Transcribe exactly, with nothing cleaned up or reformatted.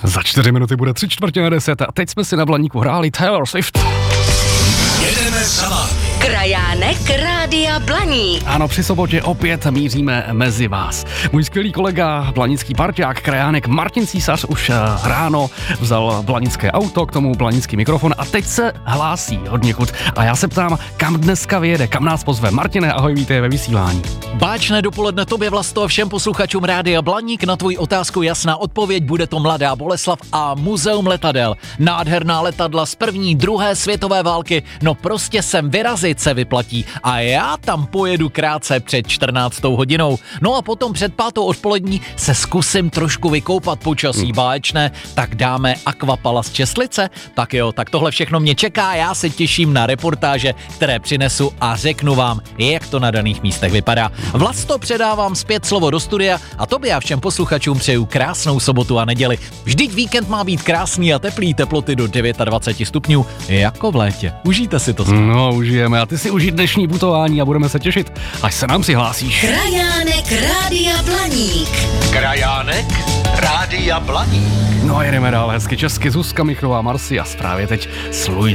Za čtyři minuty bude tři čtvrtě na deset a teď jsme si na Blaníku hráli Taylor Swift. Jedeme za vámi. Krajánek Rádia Blaník. Ano, při sobotě opět míříme mezi vás. Můj skvělý kolega, blanický parťák, krajánek Martin Císař už ráno vzal blanické auto, k tomu blanický mikrofon a teď se hlásí odněkud. A já se ptám, kam dneska vyjede, kam nás pozve. Martine, ahoj, vítej ve vysílání. Báčné dopoledne tobě, Vlasto, a všem posluchačům Rádia Blaník. Na tvoji otázku jasná odpověď, bude to Mladá Boleslav a Muzeum letadel. Nádherná letadla z první, druhé světové války, no prostě sem vyrazit se vyplatí a já tam pojedu krátce před čtrnáctou hodinou. No a potom před pátou odpolední se zkusím trošku vykoupat, počasí báječné, tak dáme Aquapala z Česlice. Tak jo, tak tohle všechno mě čeká, já se těším na reportáže, které přinesu a řeknu vám, jak to na daných místech vypadá. Vlasto, předávám zpět slovo do studia a tobě a všem posluchačům přeju krásnou sobotu a neděli. Vždyť víkend má být krásný a teplý, teploty do dvacet devět stupňů, jako v létě. Užijte si to. No, užijeme a ty si užij dnešní putování a budeme se těšit, až se nám přihlásíš. Krajánek Rádia Blaník. Krajánek Rádia Blaník. No a jedeme dál hezky česky. Zuzka Michlová, Marcia, právě teď s Luis